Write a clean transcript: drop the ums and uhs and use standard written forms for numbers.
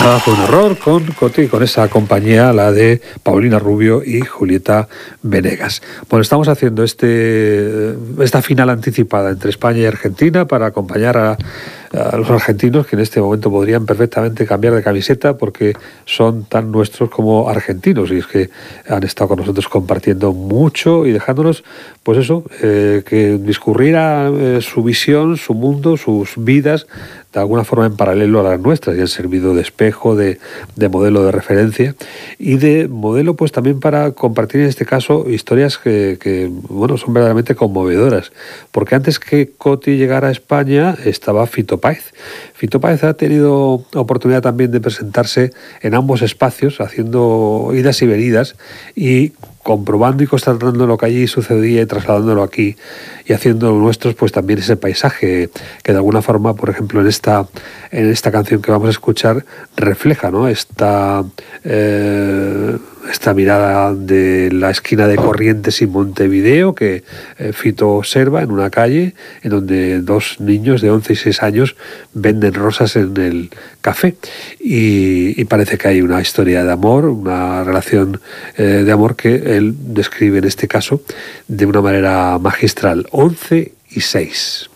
Nada fue un error con Coti, con esa compañía, la de Paulina Rubio y Julieta Venegas. Bueno, estamos haciendo esta final anticipada entre España y Argentina para acompañar a los argentinos, que en este momento podrían perfectamente cambiar de camiseta porque son tan nuestros como argentinos, y es que han estado con nosotros compartiendo mucho y dejándonos, pues eso, que discurriera su visión, su mundo, sus vidas, de alguna forma en paralelo a las nuestras, y han servido de espejo, de modelo de referencia y de modelo pues también para compartir en este caso historias que bueno, son verdaderamente conmovedoras, porque antes que Coti llegara a España estaba Fito Páez. Fito Páez ha tenido oportunidad también de presentarse en ambos espacios, haciendo idas y venidas y comprobando y constatando lo que allí sucedía y trasladándolo aquí y haciendo nuestros pues también ese paisaje que de alguna forma, por ejemplo, en esta canción que vamos a escuchar refleja, ¿no? Esta mirada de la esquina de Corrientes y Montevideo que Fito observa en una calle en donde dos niños de 11 y 6 años venden rosas en el café y parece que hay una historia de amor, una relación de amor que él describe en este caso de una manera magistral. 11 y 6.